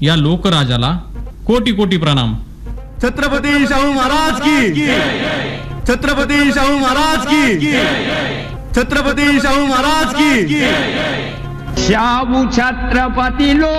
या लोकराजाला कोटी कोटी प्रणाम. छत्रपती शाहू महाराज की, छत्रपती शाहू महाराज की, छत्रपती शाहू महाराज की. शाहू छत्रपती लो